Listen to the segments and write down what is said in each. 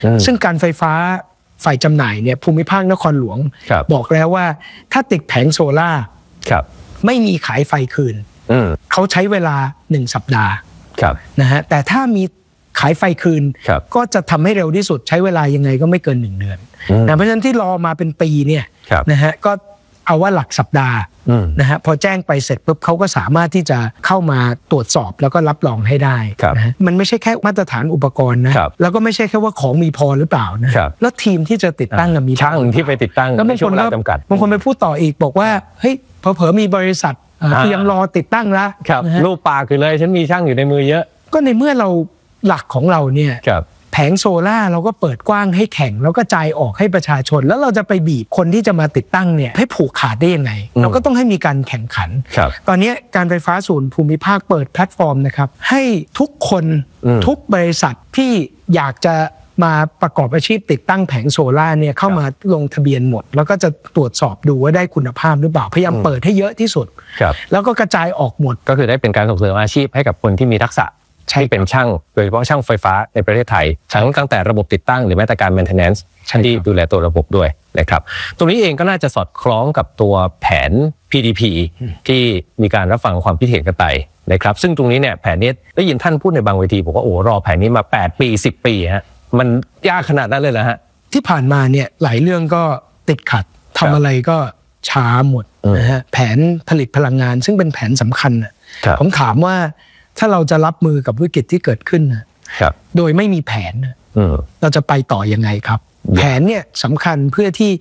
ซึ่งการไฟฟ้าฝ่ายจำหน่ายเนี่ยภูมิภาคนครหลวงบอกแล้วว่าถ้าติดแผงโซล่าไม่มีขายไฟคืนเขาใช้เวลา1 สัปดาห์นะฮะแต่ถ้ามีขายไฟคืนก็จะทำให้เร็วที่สุดใช้เวลายังไงก็ไม่เกิน1 เดือนนะเพราะฉะนั้นที่รอมาเป็นปีเนี่ยนะฮะก็เอาว่าหลักสัปดาห์นะฮะพอแจ้งไปเสร็จปุ๊บเขาก็สามารถที่จะเข้ามาตรวจสอบแล้วก็รับรองให้ได้นะฮะมันไม่ใช่แค่มาตรฐานอุปกรณ์นะแล้วก็ไม่ใช่แค่ว่าของมีพอหรือเปล่านะแล้วทีมที่จะติดตั้งมีช่างที่ไปติดตั้งแล้วบางคนก็บางคนไปพูดต่ออีกบอกว่าเฮ้ยเผลอๆมีบริษัทยังรอติดตั้งละรูปปากอยู่เลยฉันมีช่างอยู่ในมือเยอะก็ในเมื่อเราหลักของเราเนี่ยแผงโซล่าเราก็เปิดกว้างให้แข่งแล้วก็จ่ายออกให้ประชาชนแล้วเราจะไปบีบคนที่จะมาติดตั้งเนี่ยให้ผูกขาดได้ยังไงเราก็ต้องให้มีการแข่งขันตอนนี้การไฟฟ้าส่วนภูมิภาคเปิดแพลตฟอร์มนะครับให้ทุกคนทุกบริษัทที่อยากจะมาประกอบอาชีพติดตั้งแผงโซล่าเนี่ยเข้ามาลงทะเบียนหมดแล้วก็จะตรวจสอบดูว่าได้คุณภาพหรือเปล่าพยายามเปิดให้เยอะที่สุดแล้วก็กระจายออกหมดก็คือได้เป็นการส่งเสริมอาชีพให้กับคนที่มีทักษะที่เป็นช่างโดยเฉพาะช่างไฟฟ้าในประเทศไทยตั้งแต่ระบบติดตั้งหรือแม้แต่การ maintenance ที่ดูแลตัวระบบด้วยนะครับตรงนี้เองก็น่าจะสอดคล้องกับตัวแผน PDP ที่มีการรับฟังความคิดเห็นกันไปนะครับซึ่งตรงนี้เนี่ยแผนนี้ได้ยินท่านพูดในบางเวทีบอกว่าโอ้รอแผนนี้มา8 ปี 10 ปีฮะมันยากขนาดนั้นเลยเหรอฮะที่ผ่านมาเนี่ยหลายเรื่องก็ติดขัดทำอะไรก็ช้าหมดนะฮะแผนผลิตพลังงานซึ่งเป็นแผนสำคัญผมถามว่าถ้าเราจะรับมือกับวิกฤตที่เกิดขึ้นโดยไม่มีแผนเราจะไปต่อยังไงครับแผนเนี่ยสำคัญเพื่อที่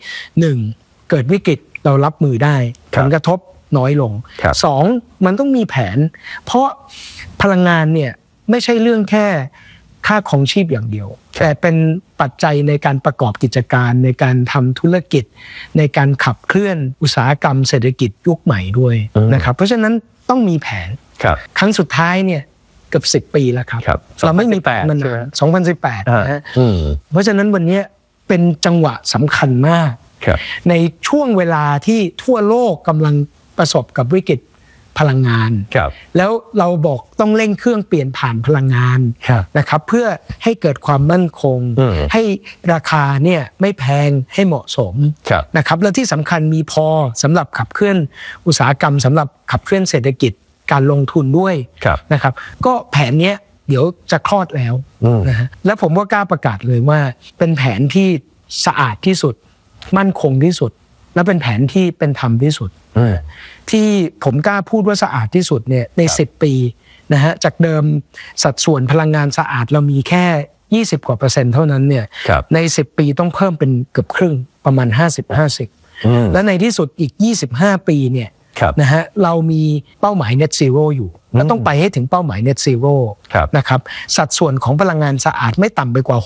1เกิดวิกฤตเรารับมือได้ผลกระทบน้อยลง2มันต้องมีแผนเพราะพลังงานเนี่ยไม่ใช่เรื่องแค่ค่าของชีพอย่างเดียวแต่เป็นปัจจัยในการประกอบกิจการในการทำธุรกิจในการขับเคลื่อนอุตสาหกรรมเศรษฐกิจยุคใหม่ด้วยนะครับเพราะฉะนั้นต้องมีแผนครั้งสุดท้ายเนี่ยเกือบ10 ปีแล้วครับเราไม่มีแผนมัน2018นะเพราะฉะนั้นวันนี้เป็นจังหวะสำคัญมากในช่วงเวลาที่ทั่วโลกกำลังประสบกับวิกฤตพลังงานแล้วเราบอกต้องเร่งเครื่องเปลี่ยนผ่านพลังงานนะครับเพื่อให้เกิดความมั่นคงให้ราคาเนี่ยไม่แพงให้เหมาะสมนะครับและที่สำคัญมีพอสำหรับขับเคลื่อนอุตสาหกรรมสำหรับขับเคลื่อนเศรษฐกิจการลงทุนด้วยนะครับก็แผนเนี้ยเดี๋ยวจะคลอดแล้วนะฮะและผมก็กล้าประกาศเลยว่าเป็นแผนที่สะอาดที่สุดมั่นคงที่สุดและเป็นแผนที่เป็นธรรมที่สุดที่ผมกล้าพูดว่าสะอาดที่สุดเนี่ยใน10 ปีนะฮะจากเดิมสัดส่วนพลังงานสะอาดเรามีแค่20%กว่าเท่านั้นเนี่ยใน10 ปีต้องเพิ่มเป็นเกือบครึ่งประมาณ50-50และในที่สุดอีก25 ปีเนี่ยนะฮะเรามีเป้าหมาย net zero อยู่และต้องไปให้ถึงเป้าหมาย net zero นะครับสัดส่วนของพลังงานสะอาดไม่ต่ำไปกว่า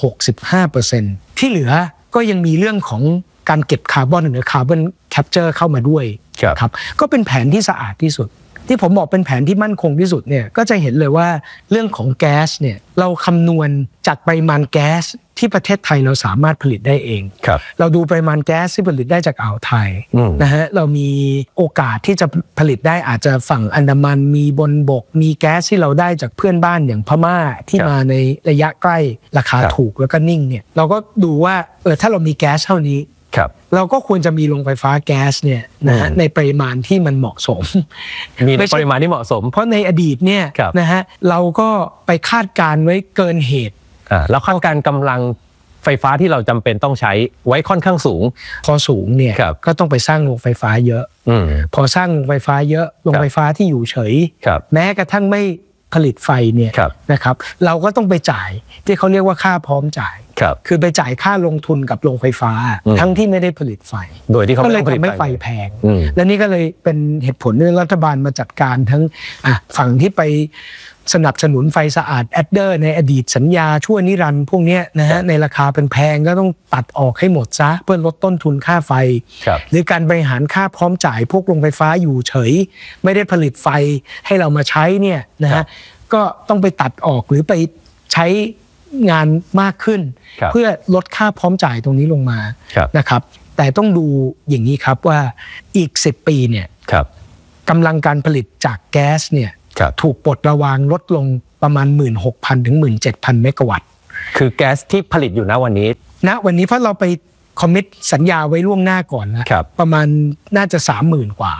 65% ที่เหลือก็ยังมีเรื่องของการเก็บคาร์บอนหรือคาร์บอนแคปเจอร์เข้ามาด้วยครับก็เป็นแผนที่สะอาดที่สุดที่ผมบอกเป็นแผนที่มั่นคงที่สุดเนี่ยก็จะเห็นเลยว่าเรื่องของแก๊สเนี่ยเราคำนวณจากปริมาณแก๊สที่ประเทศไทยเราสามารถผลิตได้เองเราดูปริมาณแก๊สที่ผลิตได้จากอ่าวไทยนะฮะเรามีโอกาสที่จะผลิตได้อาจจะฝั่งอันดามันมีบนบกมีแก๊สที่เราได้จากเพื่อนบ้านอย่างพม่าที่มาในระยะใกล้ราคาถูกแล้วก็นิ่งเนี่ยเราก็ดูว่าถ้าเรามีแก๊สเท่านี้เราก็ควรจะมีโรงไฟฟ้าแก๊สเนี่ยนะฮะในปริมาณที่มันเหมาะสมมีปริมาณที่เหมาะสมเพราะในอดีตเนี่ยนะฮะเราก็ไปคาดการไว้เกินเหตุแล้วคาดการกำลังไฟฟ้าที่เราจำเป็นต้องใช้ไว้ค่อนข้างสูงพอสูงเนี่ยก็ต้องไปสร้างโรงไฟฟ้าเยอะพอสร้างโรงไฟฟ้าเยอะโรงไฟฟ้าที่อยู่เฉยแม้กระทั่งไม่ผลิตไฟเนี่ยนะครับเราก็ต้องไปจ่ายที่เขาเรียกว่าค่าพร้อมจ่ายคือไปจ่ายค่าลงทุนกับโรงไฟฟ้าทั้งที่ไม่ได้ผลิตไฟโดยที่เขาก็เลยทำให้ไฟแพงและนี่ก็เลยเป็นเหตุผลที่รัฐบาลมาจัดการทั้งฝั่งที่ไปสนับสนุนไฟสะอาดแอดเดอร์ในอดีตสัญญาชั่วนิรันดร์พวกนี้นะฮะในราคาเป็นแพงก็ต้องตัดออกให้หมดซะเพื่อลดต้นทุนค่าไฟหรือการบริหารค่าพร้อมจ่ายพวกโรงไฟฟ้าอยู่เฉยไม่ได้ผลิตไฟให้เรามาใช้เนี่ยนะฮะก็ต้องไปตัดออกหรือไปใช้งานมากขึ้นเพื่อลดค่าพร้อมจ่ายตรงนี้ลงมานะครับแต่ต้องดูอย่างนี้ครับว่าอีก10 ปีเนี่ยกำลังการผลิตจากแก๊สเนี่ยถูกปลดระวางลดลงประมาณ 16,000 ถึง 17,000 เมกะวัตต์คือแก๊สที่ผลิตอยู่ณวันนี้เพราะเราไปคอมมิตสัญญาไว้ล่วงหน้าก่อนแล้วประมาณน่าจะ 30,000 กว่า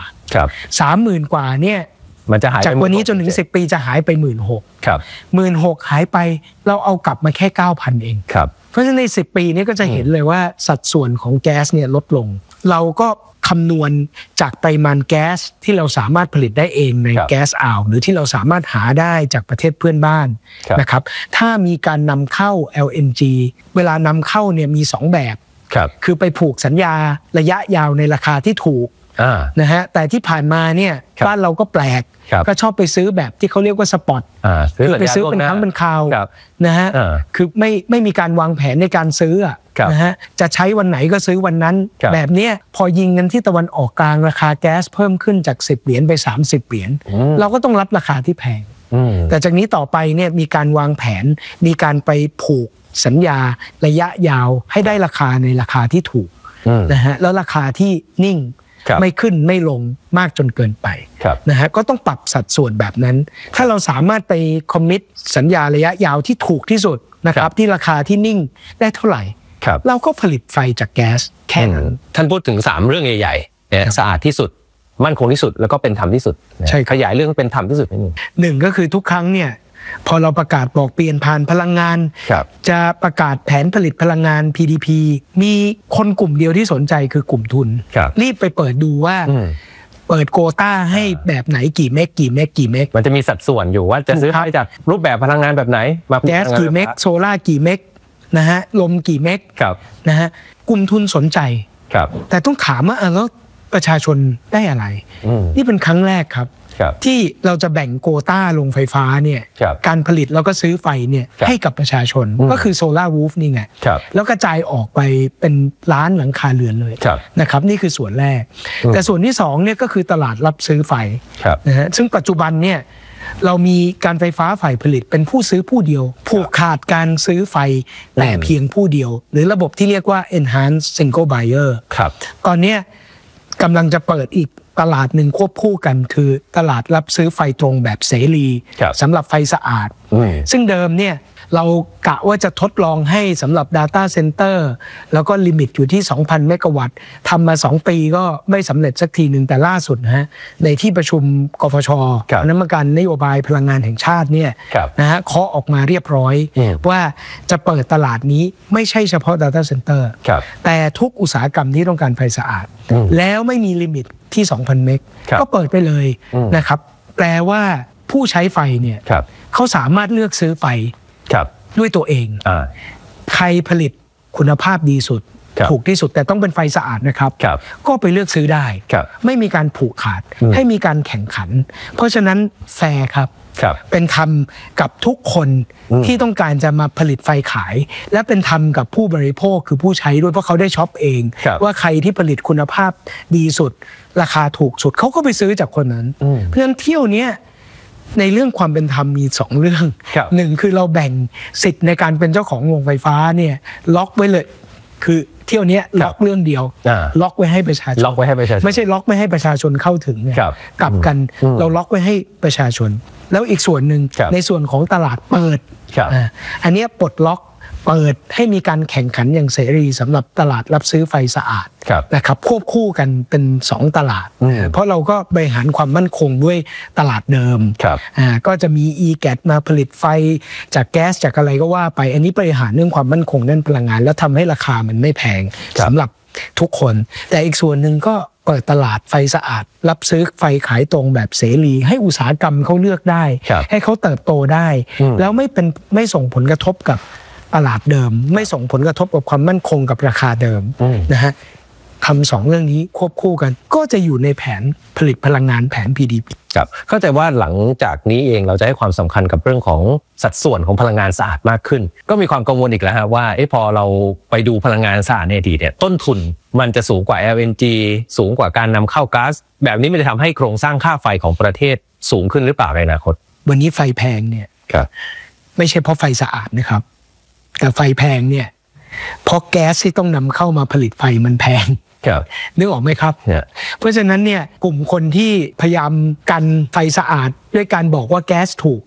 30,000 กว่าเนี่ยมันจะหายจากวันนี้จนถึง10 ปีจะหายไป 16,000 ครับ 16,000 หายไปเราเอากลับมาแค่ 9,000 เองครับเพราะฉะนั้นใน10 ปีนี้ก็จะเห็นเลยว่าสัดส่วนของแก๊สเนี่ยลดลงเราก็คำนวณจากปริมาณแก๊สที่เราสามารถผลิตได้เองในแก๊สอ่าวหรือที่เราสามารถหาได้จากประเทศเพื่อนบ้านนะครับถ้ามีการนำเข้า LNG เวลานำเข้าเนี่ยมี2แบบคือไปผูกสัญญาระยะยาวในราคาที่ถูกนะฮะแต่ที่ผ่านมาเนี่ยบ้านเราก็แปลกก็ชอบไปซื้อแบบที่เขาเรียกว่าสปอตคือไปซื้อเป็นครั้งเป็นคราวนะฮะคือไม่มีการวางแผนในการซื้อนะฮะจะใช้วันไหนก็ซื้อวันนั้นแบบนี้พอยิงกันที่ตะวันออกกลางราคาแก๊สเพิ่มขึ้นจาก10 เหรียญไป30 เหรียญเราก็ต้องรับราคาที่แพงแต่จากนี้ต่อไปเนี่ยมีการวางแผนมีการไปผูกสัญญาระยะยาวให้ได้ราคาในราคาที่ถูกนะฮะแล้วราคาที่นิ่งไม่ขึ้นไม่ลงมากจนเกินไปนะฮะก็ต้องปรับสัดส่วนแบบนั้นถ้าเราสามารถไปคอมมิตสัญญาระยะยาวที่ถูกที่สุดนะครับที่ราคาที่นิ่งได้เท่าไหร่เราก็ผลิตไฟจากแก๊สแค่นั้นท่านพูดถึง3เรื่องใหญ่ๆสะอาดที่สุดมั่นคงที่สุดแล้วก็เป็นธรรมที่สุดใช่ขยายเรื่องเป็นธรรมที่สุดนิดนึง 1ก็คือทุกครั้งเนี่ยพอเราประกาศบอกเปลี่ยนผ่านพลังงานจะประกาศแผนผลิตพลังงาน PDP มีคนกลุ่มเดียวที่สนใจคือกลุ่มทุนรีบไปเปิดดูว่าเปิดโควต้าให้แบบไหนกี่เมกมันจะมีสัดส่วนอยู่ว่าจะซื้อไฟจากรูปแบบพลังงานแบบไหนมาแก๊สกี่เมกโซล่ากี่เมกนะฮะลมกี่เมกนะฮะกลุ่มทุนสนใจแต่ต้องถามว่าแล้วประชาชนได้อะไรนี่เป็นครั้งแรกครับที่เราจะแบ่งโควต้าโรงไฟฟ้าเนี่ยการผลิตแล้วก็ซื้อไฟเนี่ยให้กับประชาชนก็คือโซล่าวูฟนี่ไงแล้วกระจายออกไปเป็นล้านหลังคาเรือนเลยนะครับนี่คือส่วนแรกแต่ส่วนที่2เนี่ยก็คือตลาดรับซื้อไฟนะฮะซึ่งปัจจุบันเนี่ยเรามีการไฟฟ้าฝ่ายผลิตเป็นผู้ซื้อผู้เดียวผูกขาดการซื้อไฟแต่เพียงผู้เดียวหรือระบบที่เรียกว่า enhanced single buyer ตอนนี้กำลังจะเปิดอีกตลาดหนึ่งควบคู่กันคือตลาดรับซื้อไฟตรงแบบเสรีสำหรับไฟสะอาดซึ่งเดิมเนี่ยเรากะว่าจะทดลองให้สำหรับ Data Center แล้วก็ลิมิตอยู่ที่ 2,000 เมกะวัตต์ทำมา2 ปีก็ไม่สำเร็จสักทีหนึ่งแต่ล่าสุดนะฮะในที่ประชุมกฟช.คณะกรรมการนโยบายพลังงานแห่งชาติเนี่ยนะฮะเคาะออกมาเรียบร้อยว่าจะเปิดตลาดนี้ไม่ใช่เฉพาะ Data Center แต่ทุกอุตสาหกรรมที่ต้องการไฟสะอาดแล้วไม่มีลิมิตที่ 2,000 เมกก็เปิดไปเลยนะครับแปลว่าผู้ใช้ไฟเนี่ยเขาสามารถเลือกซื้อไฟด้วยตัวเองใครผลิตคุณภาพดีสุดถูกที่สุดแต่ต้องเป็นไฟสะอาดนะครับก็ไปเลือกซื้อได้ไม่มีการผูกขาดให้มีการแข่งขันเพราะฉะนั้นแฟร์ครับเป็นธรรมกับทุกคนที่ต้องการจะมาผลิตไฟขายและเป็นธรรมกับผู้บริโภคคือผู้ใช้ด้วยเพราะเขาได้ช็อปเองว่าใครที่ผลิตคุณภาพดีสุดราคาถูกสุดเขาก็ไปซื้อจากคนนั้นเพราะฉะนั้นเที่ยวนี้ในเรื่องความเป็นธรรมมี2เรื่องหนึ่งคือเราแบ่งสิทธิ์ในการเป็นเจ้าของโรงไฟฟ้าเนี่ยล็อกไว้เลยคือเที่ยวนี้ล็อกเรื่องเดียวล็อกไว้ให้ประชาชนไม่ใช่ล็อกไม่ให้ประชาชนเข้าถึงกลับกันเราล็อกไว้ให้ประชาชนแล้วอีกส่วนหนึ่งในส่วนของตลาดเปิดอันนี้ปลดล็อกเปิดให้มีการแข่งขันอย่างเสรีสำหรับตลาดรับซื้อไฟสะอาดนะครับควบคู่กันเป็น2ตลาดเพราะเราก็บริหารความมั่นคงด้วยตลาดเดิมก็จะมี e-gas มาผลิตไฟจากแก๊สจากอะไรก็ว่าไปอันนี้บริหารเรื่องความมั่นคงด้านพลังงานแล้วทำให้ราคามันไม่แพงสำหรับทุกคนแต่อีกส่วนหนึ่งก็เปิดตลาดไฟสะอาดรับซื้อไฟขายตรงแบบเสรีให้อุตสาหกรรมเขาเลือกได้ให้เขาเติบโตได้แล้วไม่ส่งผลกระทบกับตลาดเดิมไม่ส่งผลกระทบกับความมั่นคงกับราคาเดิมนะฮะทำ2เรื่องนี้ควบคู่กันก็จะอยู่ในแผนผลิตพลังงานแผน PDP ครับเข้าใจว่าหลังจากนี้เองเราจะให้ความสำคัญกับเรื่องของสัดส่วนของพลังงานสะอาดมากขึ้นก็มีความกังวลอีกแล้วว่าพอเราไปดูพลังงานสะอาดในอดีตเนี่ยต้นทุนมันจะสูงกว่า LNG สูงกว่าการนำเข้าก๊าซแบบนี้มันจะทำให้โครงสร้างค่าไฟของประเทศสูงขึ้นหรือเปล่าในอนาคตวันนี้ไฟแพงเนี่ยไม่ใช่เพราะไฟสะอาดนะครับแต่ไฟแพงเนี่ยเพราะแก๊สที่ต้องนำเข้ามาผลิตไฟมันแพงนึกออกไหมครับเพราะฉะนั้นเนี่ยกลุ่มคนที่พยายามกันไฟสะอาดด้วยการบอกว่าแก๊สถูกเนี่ย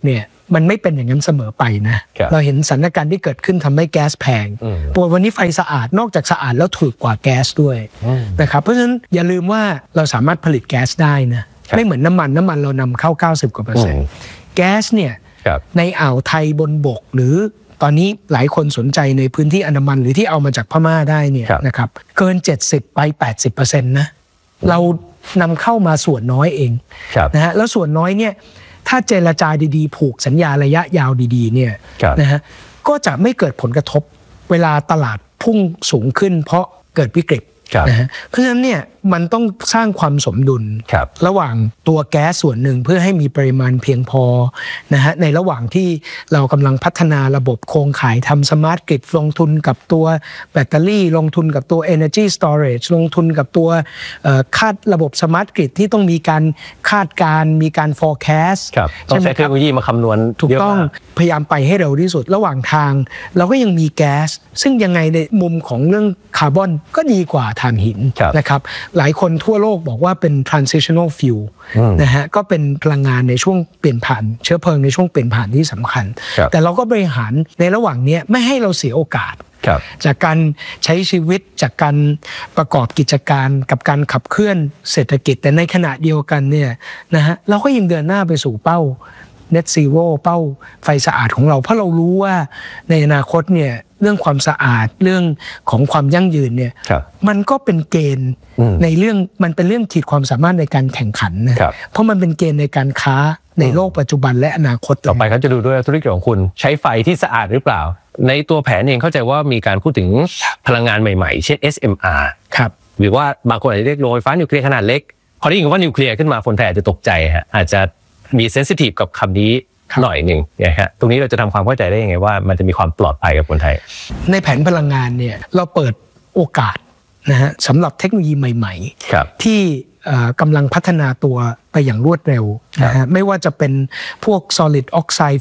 มันไม่เป็นอย่างนั้นเสมอไปนะเราเห็นสถานการณ์ที่เกิดขึ้นทำให้แก๊สแพงวันนี้ไฟสะอาดนอกจากสะอาดแล้วถูกกว่าแก๊สด้วยนะครับเพราะฉะนั้นอย่าลืมว่าเราสามารถผลิตแก๊สได้นะไม่เหมือนน้ำมันเรานำเข้า 90 กว่า%แก๊สเนี่ยในอ่าวไทยบนบกหรือตอนนี้หลายคนสนใจในพื้นที่อันดามันหรือที่เอามาจากพม่าได้เนี่ยนะครับเกิน 70 ไป 80% นะเรานำเข้ามาส่วนน้อยเองนะฮะแล้วส่วนน้อยเนี่ยถ้าเจรจาดีๆผูกสัญญาระยะยาวดีๆเนี่ยนะฮะก็จะไม่เกิดผลกระทบเวลาตลาดพุ่งสูงขึ้นเพราะเกิดวิกฤตนะฮะเพราะฉะนั้นเนี่ยมันต้องสร้างความสมดุลระหว่างตัวแก๊สส่วนหนึ่งเพื่อให้มีปริมาณเพียงพอนะฮะในระหว่างที่เรากำลังพัฒนาระบบโครงข่ายทำสมาร์ทกริดลงทุนกับตัวแบตเตอรี่ลงทุนกับตัว Energy Storage ลงทุนกับตัวคาดระบบสมาร์ทกริดที่ต้องมีการคาดการณ์มีการ forecast ต้องใช้เทคโนโลยีมาคำนวณถูกต้องพยายามไปให้เร็วที่สุดระหว่างทางเราก็ยังมีแก๊สซึ่งยังไงในมุมของเรื่องคาร์บอนก็ดีกว่าถ่านหินนะครับหลายคนทั่วโลกบอกว่าเป็น transitional fuel นะฮะก็เป็นพลังงานในช่วงเปลี่ยนผ่านเชื้อเพลิงในช่วงเปลี่ยนผ่านที่สำคัญแต่เราก็บริหารในระหว่างนี้ไม่ให้เราเสียโอกาสจากการใช้ชีวิตจากการประกอบกิจการกับการขับเคลื่อนเศรษฐกิจแต่ในขณะเดียวกันเนี่ยนะฮะเราก็ยังเดินหน้าไปสู่เป้าNet Zero เป้าไฟสะอาดของเราเพราะเรารู้ว่าในอนาคตเนี่ยเรื่องความสะอาดเรื่องของความยั่งยืนเนี่ยมันก็เป็นเกณฑ์ในเรื่องมันเป็นเรื่องขีดความสามารถในการแข่งขันนะเพราะมันเป็นเกณฑ์ในการค้าในโลกปัจจุบันและอนาคตต่อไปเขาจะดูด้วยธุรกิจของคุณใช้ไฟที่สะอาดหรือเปล่าในตัวแผนเองเข้าใจว่ามีการพูดถึงพลังงานใหม่ๆเช่น SMR ครับหรือว่าบางคนอาจจะเรียกโรงไฟฟ้านิวเคลียร์ขนาดเล็กพอได้ยินว่านิวเคลียร์ขึ้นมาคนไทยอาจจะตกใจฮะอาจจะมีเซนซิทีฟกับคำนี้หน่อยหนึ่งนะฮะตรงนี้เราจะทำความเข้าใจได้ยังไงว่ามันจะมีความปลอดภัยกับคนไทยในแผนพลังงานเนี่ยเราเปิดโอกาสนะฮะสำหรับเทคโนโลยีใหม่ๆที่กำลังพัฒนาตัวไปอย่างรวดเร็วนะฮะไม่ว่าจะเป็นพวก solid oxide